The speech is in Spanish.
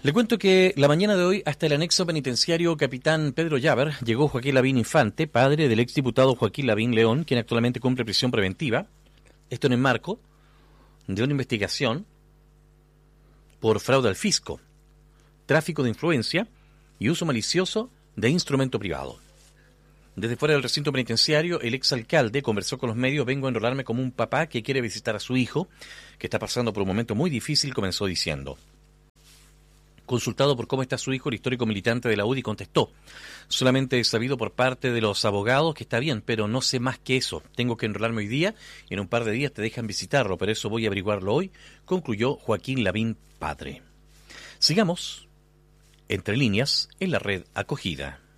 Le cuento que la mañana de hoy hasta el anexo penitenciario Capitán Pedro Llaver llegó Joaquín Lavín Infante, padre del exdiputado Joaquín Lavín León, quien actualmente cumple prisión preventiva. Esto en el marco de una investigación por fraude al fisco, tráfico de influencia y uso malicioso de instrumento privado. Desde fuera del recinto penitenciario, el exalcalde conversó con los medios: vengo a enrolarme como un papá que quiere visitar a su hijo, que está pasando por un momento muy difícil, comenzó diciendo. Consultado por cómo está su hijo, el histórico militante de la UDI contestó: solamente he sabido por parte de los abogados que está bien, pero no sé más que eso. Tengo que enrolarme hoy día y en un par de días te dejan visitarlo, pero eso voy a averiguarlo hoy, concluyó Joaquín Lavín padre. Sigamos entre líneas en la red acogida.